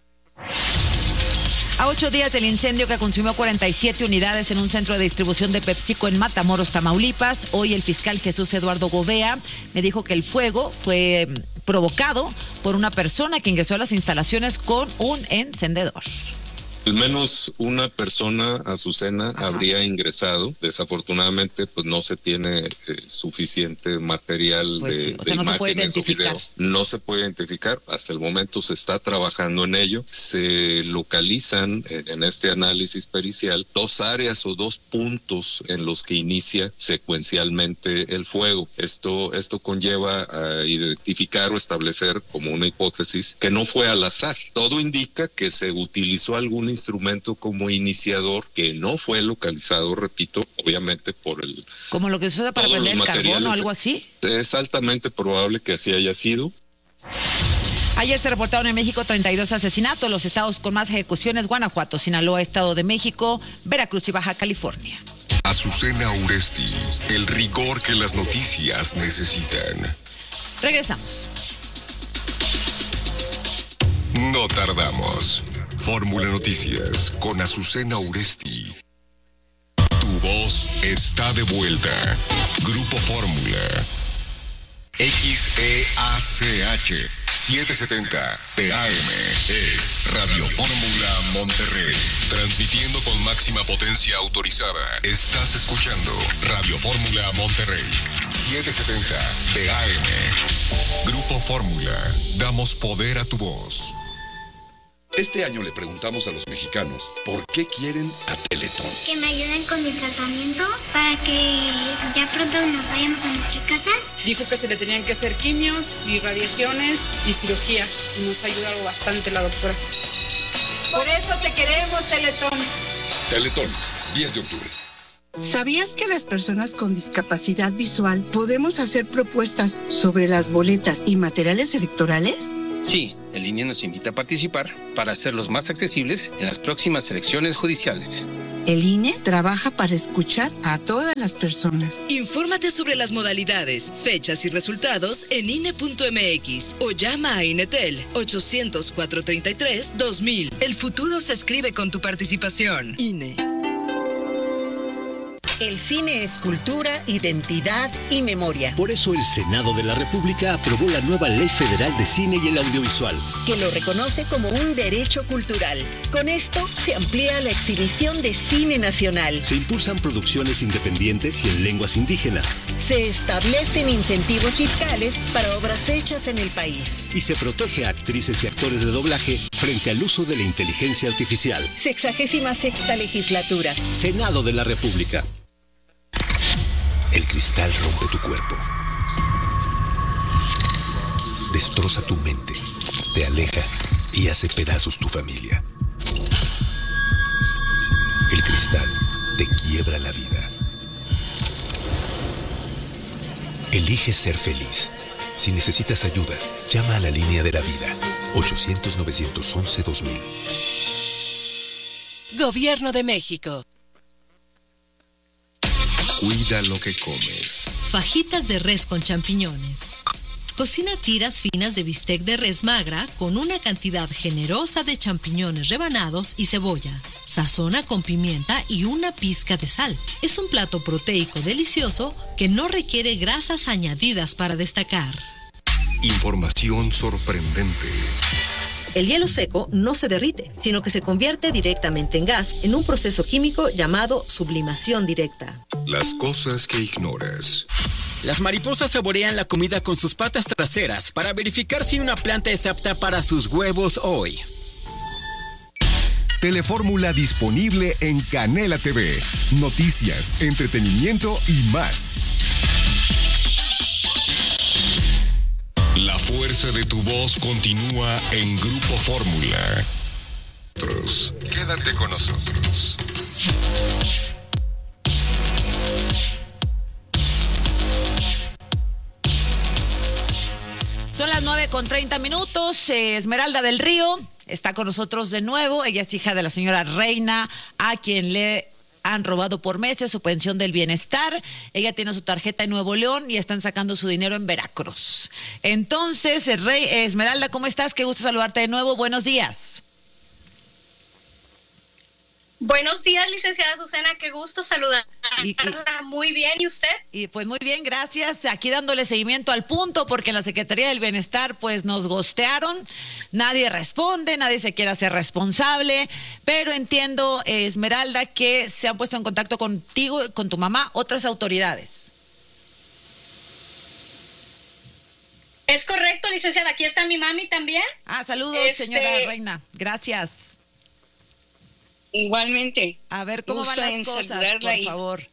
A 8 días del incendio que consumió 47 unidades en un centro de distribución de PepsiCo en Matamoros, Tamaulipas, hoy el fiscal Jesús Eduardo Gobea me dijo que el fuego fue provocado por una persona que ingresó a las instalaciones con un encendedor. Al menos una persona, Azucena, habría ingresado. Desafortunadamente, pues no se tiene suficiente material de imágenes o video. No se puede identificar. Hasta el momento se está trabajando en ello. Se localizan en este análisis pericial 2 áreas o 2 puntos en los que inicia secuencialmente el fuego. Esto conlleva a identificar o establecer como una hipótesis que no fue al azar. Todo indica que se utilizó algún instrumento como iniciador que no fue localizado, repito, obviamente por el... ¿Como lo que se usa para prender el carbón o algo así? Es altamente probable que así haya sido. Ayer se reportaron en México 32 asesinatos. Los estados con más ejecuciones: Guanajuato, Sinaloa, Estado de México, Veracruz y Baja California. Azucena Uresti, el rigor que las noticias necesitan. Regresamos. No tardamos. Fórmula Noticias con Azucena Uresti. Tu voz está de vuelta. Grupo Fórmula. XEACH 770 AM es Radio Fórmula Monterrey. Transmitiendo con máxima potencia autorizada. Estás escuchando Radio Fórmula Monterrey 770 AM. Grupo Fórmula. Damos poder a tu voz. Este año le preguntamos a los mexicanos por qué quieren a Teletón. Que me ayuden con mi tratamiento para que ya pronto nos vayamos a nuestra casa. Dijo que se le tenían que hacer quimios y radiaciones y cirugía. Y nos ha ayudado bastante la doctora. Por eso te queremos, Teletón. Teletón, 10 de octubre. ¿Sabías que las personas con discapacidad visual podemos hacer propuestas sobre las boletas y materiales electorales? Sí, el INE nos invita a participar para hacerlos más accesibles en las próximas elecciones judiciales. El INE trabaja para escuchar a todas las personas. Infórmate sobre las modalidades, fechas y resultados en INE.mx o llama a INETEL 800-433-2000. El futuro se escribe con tu participación. INE. El cine es cultura, identidad y memoria. Por eso el Senado de la República aprobó la nueva Ley Federal de Cine y el Audiovisual, que lo reconoce como un derecho cultural. Con esto se amplía la exhibición de cine nacional. Se impulsan producciones independientes y en lenguas indígenas. Se establecen incentivos fiscales para obras hechas en el país. Y se protege a actrices y actores de doblaje frente al uso de la inteligencia artificial. 66ª legislatura. Senado de la República. El cristal rompe tu cuerpo, destroza tu mente, te aleja y hace pedazos tu familia. El cristal te quiebra la vida. Elige ser feliz. Si necesitas ayuda, llama a la línea de la vida, 800-911-2000. Gobierno de México. Cuida lo que comes. Fajitas de res con champiñones. Cocina tiras finas de bistec de res magra con una cantidad generosa de champiñones rebanados y cebolla. Sazona con pimienta y una pizca de sal. Es un plato proteico delicioso que no requiere grasas añadidas para destacar. Información sorprendente. El hielo seco no se derrite, sino que se convierte directamente en gas en un proceso químico llamado sublimación directa. Las cosas que ignoras. Las mariposas saborean la comida con sus patas traseras para verificar si una planta es apta para sus huevos hoy. Telefórmula disponible en Canela TV. Noticias, entretenimiento y más. La fuerza de tu voz continúa en Grupo Fórmula. Quédate con nosotros. Son las 9:30. Esmeralda del Río está con nosotros de nuevo. Ella es hija de la señora Reina, a quien le han robado por meses su pensión del bienestar. Ella tiene su tarjeta en Nuevo León y están sacando su dinero en Veracruz. Entonces, Esmeralda, ¿cómo estás? Qué gusto saludarte de nuevo. Buenos días. Buenos días, licenciada Azucena, qué gusto saludarla. Muy bien, ¿y usted? Y pues muy bien, gracias. Aquí dándole seguimiento al punto, porque en la Secretaría del Bienestar pues nos gostearon, nadie responde, nadie se quiere hacer responsable, pero entiendo, Esmeralda, que se han puesto en contacto contigo, con tu mamá, otras autoridades. Es correcto, licenciada, aquí está mi mami también. Saludos, señora Reina, gracias. Igualmente. A ver, ¿cómo van las cosas, por favor?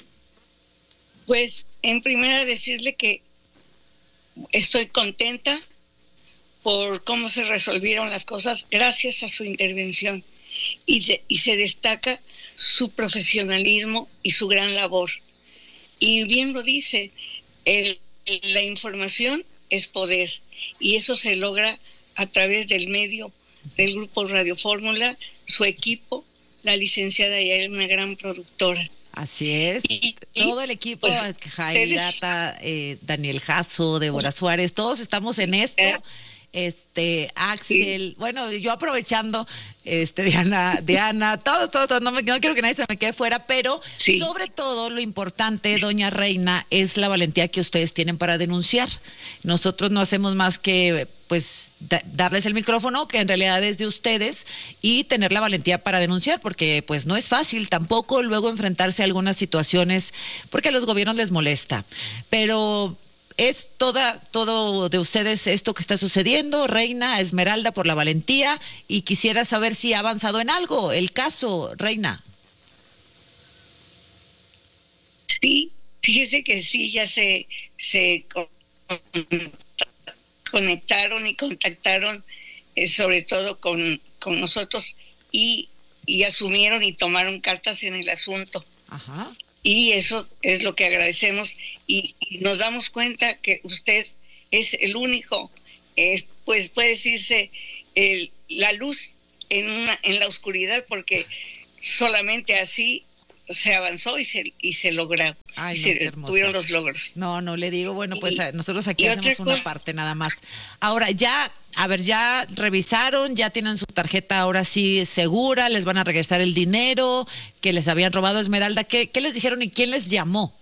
Pues, en primera decirle que estoy contenta por cómo se resolvieron las cosas gracias a su intervención. Y se destaca su profesionalismo y su gran labor. Y bien lo dice, la información es poder. Y eso se logra a través del medio del Grupo Radio Fórmula, su equipo, la licenciada Yael, una gran productora. Así es. Todo el equipo, Jairata, Daniel Jasso, Débora Suárez, todos estamos en esto. Axel, bueno, yo aprovechando, Diana, todos, no quiero que nadie se me quede fuera, pero sobre todo lo importante, doña Reina, es la valentía que ustedes tienen para denunciar. Nosotros no hacemos más que pues darles el micrófono, que en realidad es de ustedes, y tener la valentía para denunciar, porque pues no es fácil tampoco luego enfrentarse a algunas situaciones, porque a los gobiernos les molesta, pero es todo de ustedes esto que está sucediendo, Reina, Esmeralda, por la valentía, y quisiera saber si ha avanzado en algo el caso, Reina. Sí, fíjese que sí, ya se conectaron y contactaron, sobre todo con nosotros, y asumieron y tomaron cartas en el asunto. Ajá. Y eso es lo que agradecemos, y nos damos cuenta que usted es el único, pues puede decirse, la luz en la oscuridad, porque solamente así se avanzó y se lograron. Ay, y no, se tuvieron los logros. No, le digo, bueno, pues nosotros aquí hacemos una parte nada más. Ahora, ya revisaron, ya tienen su tarjeta ahora sí segura, les van a regresar el dinero que les habían robado, Esmeralda. ¿Qué les dijeron y quién les llamó?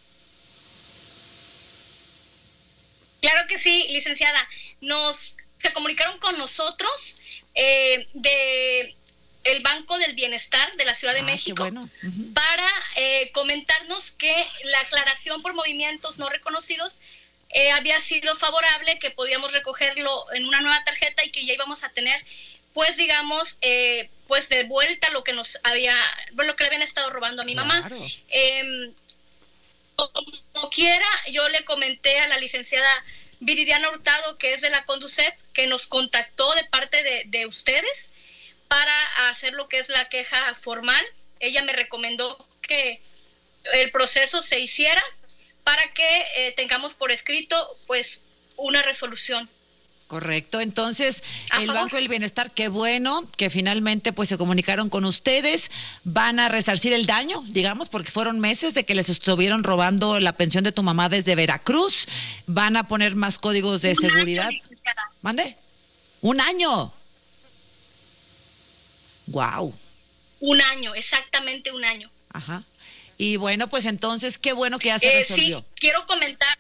Claro que sí, licenciada. Se comunicaron con nosotros de el Banco del Bienestar de la Ciudad de México, bueno. Para comentarnos que la aclaración por movimientos no reconocidos había sido favorable, que podíamos recogerlo en una nueva tarjeta y que ya íbamos a tener, pues digamos, pues de vuelta lo que lo que le habían estado robando a mi mamá. Como quiera, yo le comenté a la licenciada Viridiana Hurtado, que es de la Conducef, que nos contactó de parte de ustedes para hacer lo que es la queja formal. Ella me recomendó que el proceso se hiciera para que tengamos por escrito pues una resolución. Correcto, entonces el Banco del Bienestar, qué bueno que finalmente pues se comunicaron con ustedes, van a resarcir el daño, digamos, porque fueron meses de que les estuvieron robando la pensión de tu mamá desde Veracruz, van a poner más códigos de seguridad. ¿Mande? ¿Un año? Wow. Un año, exactamente un año. Ajá. Y bueno, pues entonces qué bueno que ya se resolvió. Sí, quiero comentar.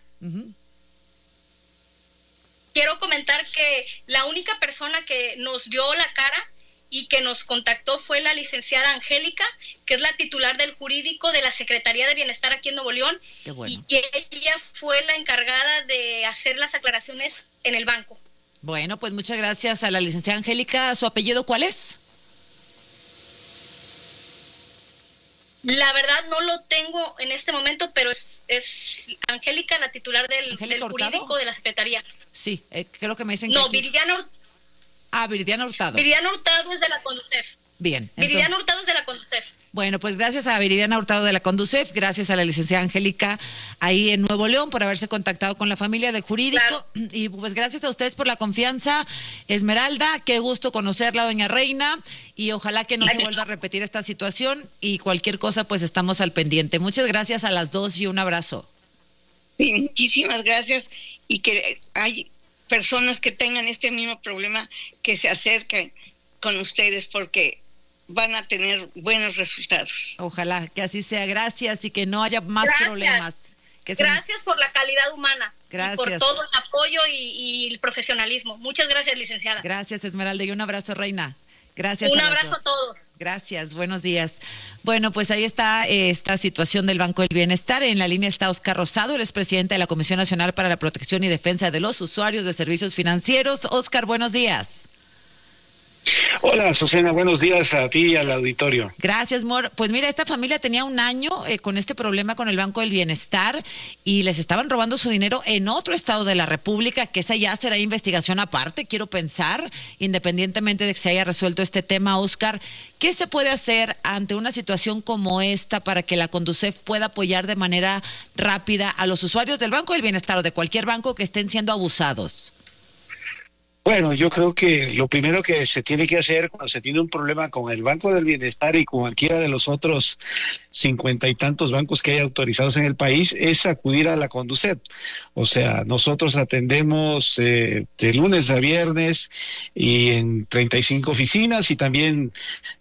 Quiero comentar que la única persona que nos dio la cara y que nos contactó fue la licenciada Angélica, que es la titular del jurídico de la Secretaría de Bienestar aquí en Nuevo León. Qué bueno. Y que ella fue la encargada de hacer las aclaraciones en el banco. Bueno, pues muchas gracias a la licenciada Angélica. ¿Su apellido cuál es? La verdad no lo tengo en este momento, pero es Angélica, la titular del jurídico de la Secretaría. Sí, creo que me dicen no, que Viridiana Hurtado. Viridiana Hurtado. Viridiana Hurtado es de la Conducef. Bien. Viridiana Hurtado es de la Conducef. Bueno, pues gracias a Viridiana Hurtado de la Conducef, gracias a la licenciada Angélica ahí en Nuevo León por haberse contactado con la familia de jurídico. Claro. Y pues gracias a ustedes por la confianza, Esmeralda, qué gusto conocerla, doña Reina, y ojalá que no se vuelva a repetir esta situación, y cualquier cosa pues estamos al pendiente. Muchas gracias a las dos y un abrazo. Sí, muchísimas gracias, y que hay personas que tengan este mismo problema que se acerquen con ustedes, porque van a tener buenos resultados. Ojalá que así sea. Gracias, y que no haya más problemas. Gracias por la calidad humana. Gracias. Y por todo el apoyo y el profesionalismo. Muchas gracias, licenciada. Gracias, Esmeralda, y un abrazo, Reina. Gracias. Un abrazo a todos. Gracias, buenos días. Bueno, pues ahí está esta situación del Banco del Bienestar. En la línea está Óscar Rosado, él es presidente de la Comisión Nacional para la Protección y Defensa de los Usuarios de Servicios Financieros. Óscar, buenos días. Hola, Susana, buenos días a ti y al auditorio. Gracias, Mor. Pues mira, esta familia tenía un año con este problema con el Banco del Bienestar y les estaban robando su dinero en otro estado de la República, que esa ya será investigación aparte, quiero pensar, independientemente de que se haya resuelto este tema. Óscar, ¿qué se puede hacer ante una situación como esta para que la Conducef pueda apoyar de manera rápida a los usuarios del Banco del Bienestar o de cualquier banco que estén siendo abusados? Bueno, yo creo que lo primero que se tiene que hacer cuando se tiene un problema con el Banco del Bienestar y con cualquiera de los otros 50 y tantos bancos que hay autorizados en el país es acudir a la Conducef. O sea, nosotros atendemos de lunes a viernes y en 35 oficinas y también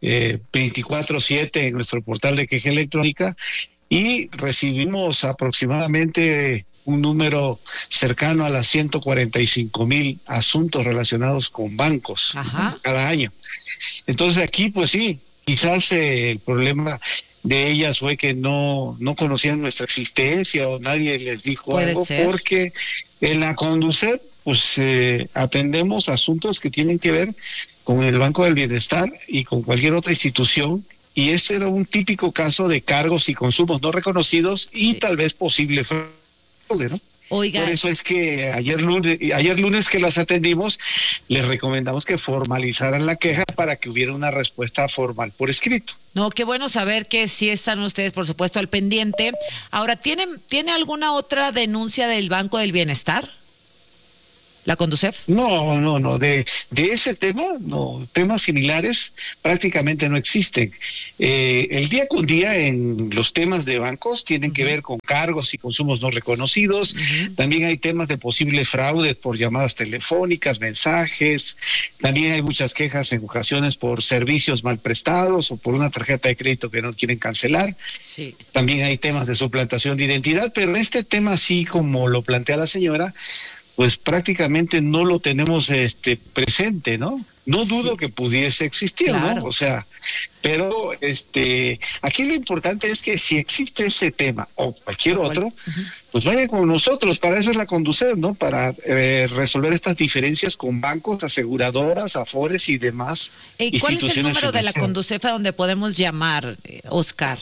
24/7 en nuestro portal de queja electrónica, y recibimos aproximadamente un número cercano a las 145,000 asuntos relacionados con bancos cada año. Entonces aquí, pues sí, quizás el problema de ellas fue que no conocían nuestra existencia o nadie les dijo algo, porque en la Conducef pues atendemos asuntos que tienen que ver con el Banco del Bienestar y con cualquier otra institución. Y ese era un típico caso de cargos y consumos no reconocidos y tal vez posible fraude, ¿no? Oiga. Por eso es que ayer lunes que las atendimos, les recomendamos que formalizaran la queja para que hubiera una respuesta formal por escrito. No, qué bueno saber que sí están ustedes, por supuesto, al pendiente. Ahora, ¿tiene alguna otra denuncia del Banco del Bienestar? ¿La Conducef? No, de ese tema, no, temas similares prácticamente no existen. El día con día en los temas de bancos tienen que ver con cargos y consumos no reconocidos. También hay temas de posible fraude por llamadas telefónicas, mensajes. También hay muchas quejas en ocasiones por servicios mal prestados o por una tarjeta de crédito que no quieren cancelar. Sí. También hay temas de suplantación de identidad, pero este tema, así como lo plantea la señora, pues prácticamente no lo tenemos presente, ¿no? No dudo que pudiese existir, claro, ¿no? O sea, pero aquí lo importante es que si existe ese tema o cualquier otro, pues vayan con nosotros. Para eso es la Conducef, ¿no? Para resolver estas diferencias con bancos, aseguradoras, afores y demás. ¿Y cuál es el número de la Conducef a donde podemos llamar, Oscar?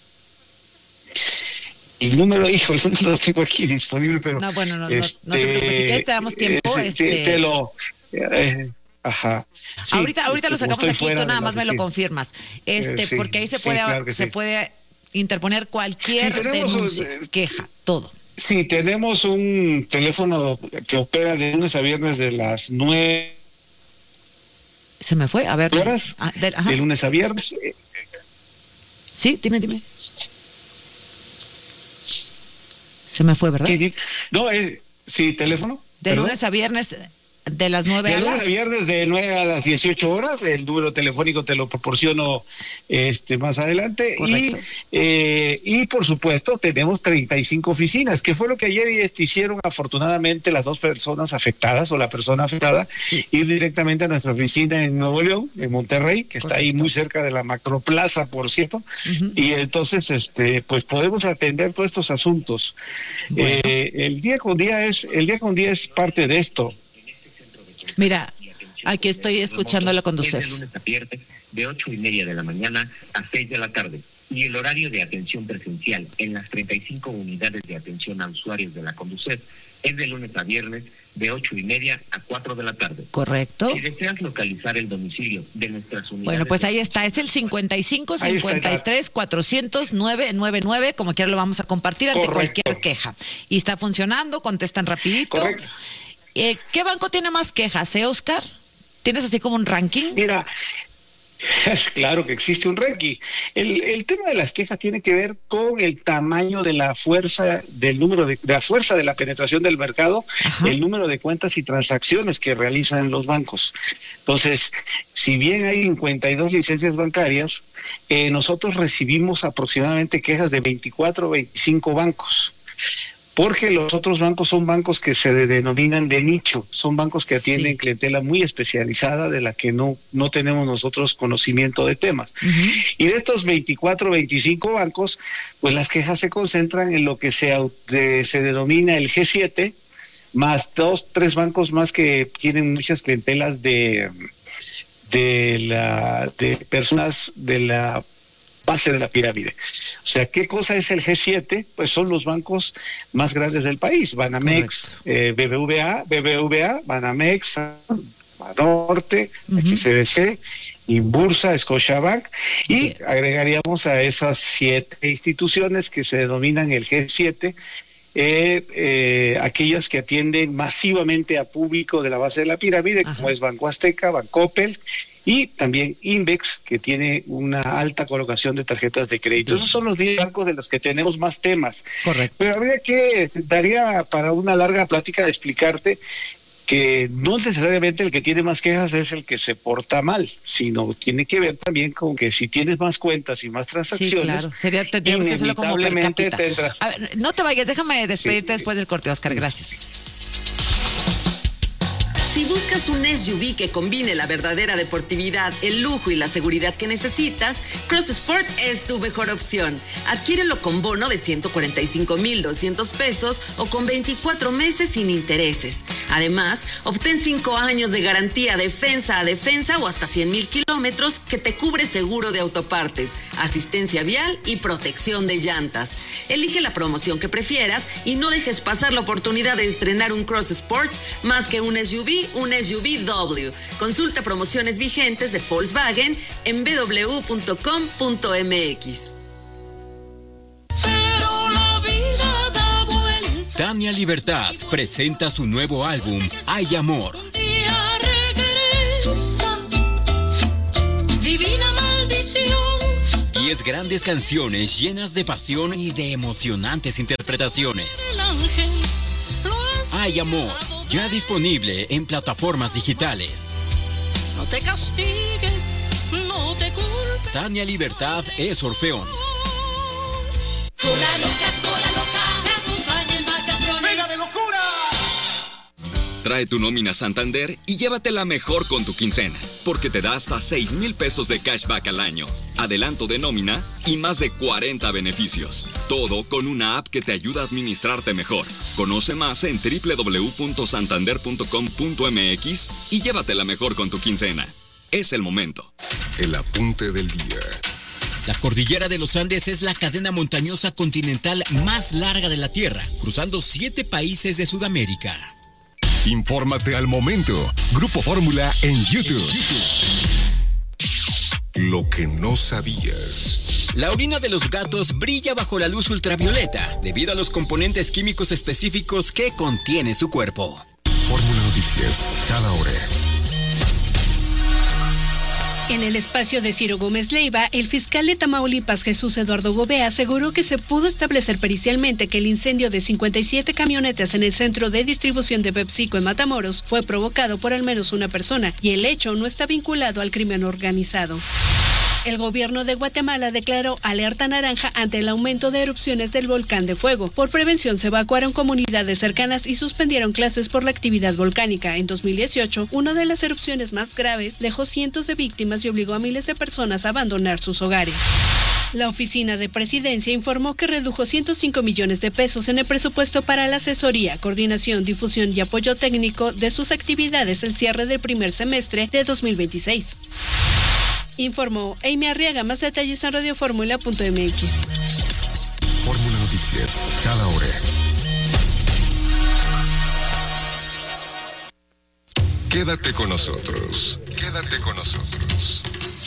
El número, híjole, no lo tengo aquí disponible, pero... No, bueno, no te preocupes, si quieres te damos tiempo. Te lo... ajá. Sí, ahorita lo sacamos aquí, tú nada más me lo confirmas. Porque ahí se puede interponer cualquier denuncia, queja, todo. Sí, tenemos un teléfono que opera de lunes a viernes de las 9... Se me fue, a ver. ¿Horas? De lunes a viernes. Sí, dime. Se me fue, ¿verdad? Sí. No, sí, teléfono. De lunes a viernes, de las 9 a las... De lunes a viernes, de 9 a las 18 horas. El número telefónico te lo proporciono más adelante. Correcto. Y por supuesto, tenemos 35 oficinas, que fue lo que ayer hicieron afortunadamente las dos personas afectadas o la persona afectada, ir directamente a nuestra oficina en Nuevo León, en Monterrey, que está ahí muy cerca de la Macroplaza, por cierto. Y entonces, pues podemos atender todos estos asuntos. Bueno. El día con día es parte de esto. Mira, aquí estoy escuchando a la Conducef. De lunes a viernes, de 8:30 de la mañana a 6 de la tarde. Y el horario de atención presencial en las 35 unidades de atención a usuarios de la Conducef es de lunes a viernes, de 8:30 a 4 de la tarde. Correcto. Si deseas localizar el domicilio de nuestras unidades... Bueno, pues ahí está, es el 55 53 400 999, como quiera lo vamos a compartir ante cualquier queja. Y está funcionando, contestan rapidito. Correcto. ¿Qué banco tiene más quejas, Oscar? ¿Tienes así como un ranking? Mira, es claro que existe un ranking. El tema de las quejas tiene que ver con el tamaño de la fuerza del número de la fuerza de la penetración del mercado, el número de cuentas y transacciones que realizan los bancos. Entonces, si bien hay 52 licencias bancarias, nosotros recibimos aproximadamente quejas de 24 o 25 bancos. Porque los otros bancos son bancos que se denominan de nicho, son bancos que atienden clientela muy especializada de la que no tenemos nosotros conocimiento de temas. Y de estos 24 o 25 bancos, pues las quejas se concentran en lo que se denomina el G7, más 2, 3 bancos más que tienen muchas clientelas de personas de la base de la pirámide. O sea, ¿qué cosa es el G7? Pues son los bancos más grandes del país. Banamex, BBVA, Banamex, Banorte, HSBC, Inbursa, Scotiabank, y agregaríamos a esas 7 instituciones que se denominan el G7, aquellas que atienden masivamente a público de la base de la pirámide, como es Banco Azteca, Bancoppel, y también Invex, que tiene una alta colocación de tarjetas de crédito. Esos son los 10 bancos de los que tenemos más temas. Correcto. Pero daría para una larga plática de explicarte que no necesariamente el que tiene más quejas es el que se porta mal, sino tiene que ver también con que si tienes más cuentas y más transacciones, sí, claro. Tendríamos que hacerlo como per cápita. A ver, no te vayas, déjame despedirte después del corte, Oscar, gracias. Si buscas un SUV que combine la verdadera deportividad, el lujo y la seguridad que necesitas, Cross Sport es tu mejor opción. Adquiérelo con bono de 145,200 pesos o con 24 meses sin intereses. Además, obtén 5 años de garantía defensa a defensa o hasta 100,000 kilómetros que te cubre seguro de autopartes, asistencia vial y protección de llantas. Elige la promoción que prefieras y no dejes pasar la oportunidad de estrenar un Cross Sport más que un SUV, un SUV W. Consulta promociones vigentes de Volkswagen en www.com.mx. Tania Libertad presenta su nuevo álbum Hay Amor. Divina maldición. 10 grandes canciones llenas de pasión y de emocionantes interpretaciones. Hay Amor, ya disponible en plataformas digitales. No te castigues, no te culpes. Tania Libertad es Orfeón. Cola loca, te acompaña en vacaciones. ¡Venga de locura! Trae tu nómina Santander y llévatela mejor con tu quincena, porque te da hasta 6,000 pesos de cashback al año, adelanto de nómina y más de 40 beneficios. Todo con una app que te ayuda a administrarte mejor. Conoce más en www.santander.com.mx y llévatela mejor con tu quincena. Es el momento. El apunte del día. La cordillera de los Andes es la cadena montañosa continental más larga de la Tierra, cruzando 7 países de Sudamérica. Infórmate al momento. Grupo Fórmula en YouTube. Lo que no sabías. La orina de los gatos brilla bajo la luz ultravioleta debido a los componentes químicos específicos que contiene su cuerpo. Fórmula Noticias, cada hora. En el espacio de Ciro Gómez Leiva, el fiscal de Tamaulipas, Jesús Eduardo Gobea, aseguró que se pudo establecer pericialmente que el incendio de 57 camionetas en el centro de distribución de PepsiCo en Matamoros fue provocado por al menos una persona y el hecho no está vinculado al crimen organizado. El gobierno de Guatemala declaró alerta naranja ante el aumento de erupciones del volcán de fuego. Por prevención se evacuaron comunidades cercanas y suspendieron clases por la actividad volcánica. En 2018, una de las erupciones más graves dejó cientos de víctimas y obligó a miles de personas a abandonar sus hogares. La oficina de presidencia informó que redujo 105 millones de pesos en el presupuesto para la asesoría, coordinación, difusión y apoyo técnico de sus actividades el cierre del primer semestre de 2026. Informó Amy Arriaga. Más detalles en radioformula.mx. Fórmula Noticias, cada hora. Quédate con nosotros. Quédate con nosotros.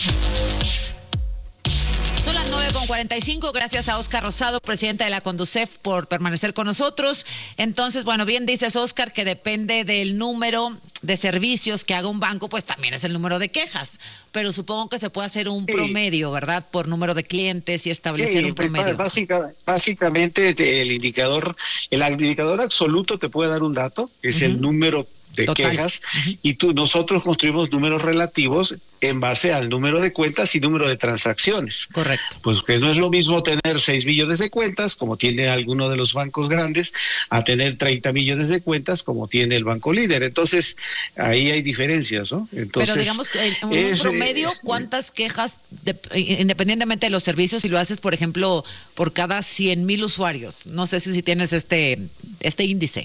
Son las 9:45. Gracias a Oscar Rosado, presidente de la Conducef, por permanecer con nosotros. Entonces, bueno, bien dices, Oscar, que depende del número de servicios que haga un banco, pues también es el número de quejas. Pero supongo que se puede hacer un promedio, ¿verdad? Por número de clientes y establecer un promedio. Básicamente el indicador absoluto te puede dar un dato, que es el número de quejas, y nosotros construimos números relativos en base al número de cuentas y número de transacciones. Correcto. Pues que no es lo mismo tener 6 millones de cuentas, como tiene alguno de los bancos grandes, a tener 30 millones de cuentas, como tiene el banco líder. Entonces, ahí hay diferencias, ¿no? Entonces, pero digamos, en un promedio, ¿cuántas quejas, independientemente de los servicios, si lo haces, por ejemplo, por cada 100,000 usuarios? No sé si tienes este índice.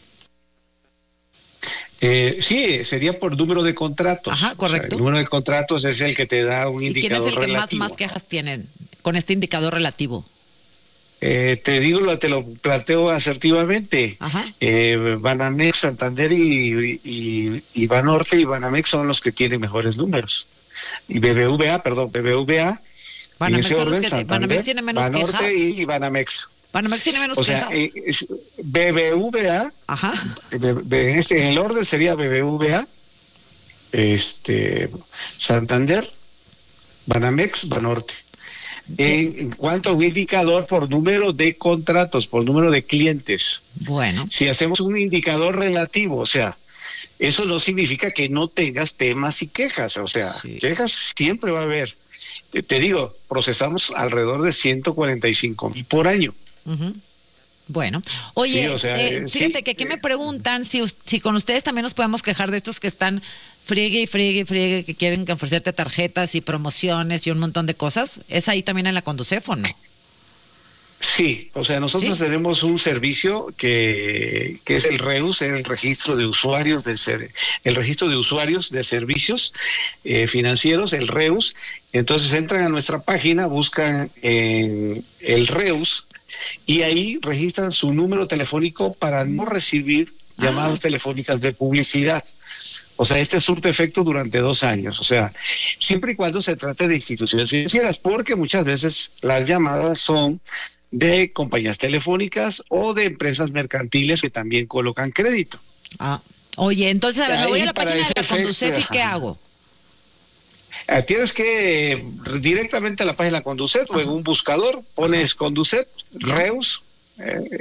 Sí, sería por número de contratos. Ajá, correcto. O sea, el número de contratos es el que te da un indicador relativo. ¿Y quién es el que más quejas tienen con este indicador relativo? Te lo planteo asertivamente. Banamex, Santander y Banorte y Banamex son los que tienen mejores números. Y BBVA. Banamex, en ese orden, Banamex tiene menos Banorte quejas. y Banamex. Banamex tiene menos quejas. BBVA, ajá. En el orden sería BBVA, Santander, Banamex, Banorte. En cuanto a un indicador por número de contratos, por número de clientes. Bueno. Si hacemos un indicador relativo, o sea, eso no significa que no tengas temas y quejas, o sea, quejas siempre va a haber. Te digo, procesamos alrededor de 145,000 por año. Uh-huh. Bueno, oye, sí, o sea, fíjate que aquí me preguntan si con ustedes también nos podemos quejar de estos que están friegue, que quieren ofrecerte tarjetas y promociones y un montón de cosas. ¿Es ahí también en la Conducef o no? Sí, o sea, nosotros tenemos un servicio que es el REUS, el registro de usuarios de servicios financieros, el REUS. Entonces entran a nuestra página, buscan en el REUS y ahí registran su número telefónico para no recibir llamadas telefónicas de publicidad. O sea, surte efecto durante 2 años. O sea, siempre y cuando se trate de instituciones financieras, porque muchas veces las llamadas son de compañías telefónicas o de empresas mercantiles que también colocan crédito. Oye, entonces, a ver, me voy a la página de la Conducef y ¿qué hago? Tienes que directamente a la página de la Conducef o en un buscador pones Conducef, REUS,